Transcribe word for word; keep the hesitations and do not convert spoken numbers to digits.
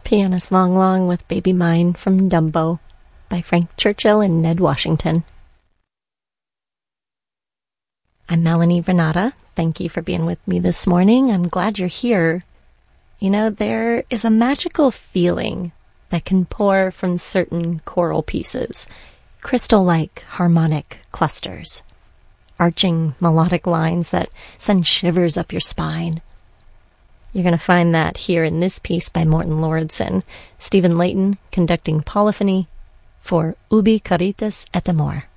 Pianist Long Long with Baby Mine from Dumbo by Frank Churchill and Ned Washington. I'm Melanie Renata. Thank you for being with me this morning. I'm glad you're here. You know, there is a magical feeling that can pour from certain choral pieces, crystal-like harmonic clusters, arching melodic lines that send shivers up your spine. You're going to find that here in this piece by Morton Lauridsen, Stephen Layton conducting polyphony for Ubi Caritas et Amor.